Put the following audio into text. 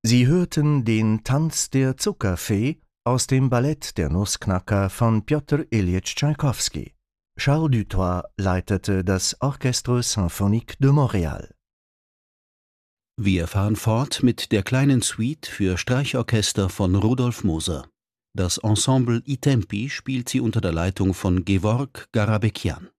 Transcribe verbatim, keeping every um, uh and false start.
Sie hörten den Tanz der Zuckerfee aus dem Ballett Der Nussknacker von Pjotr Iljitsch Tschaikowski. Charles Dutoit leitete das Orchestre Symphonique de Montréal. Wir fahren fort mit der kleinen Suite für Streichorchester von Rudolf Moser. Das Ensemble I Tempi spielt sie unter der Leitung von Geworg Garabekian.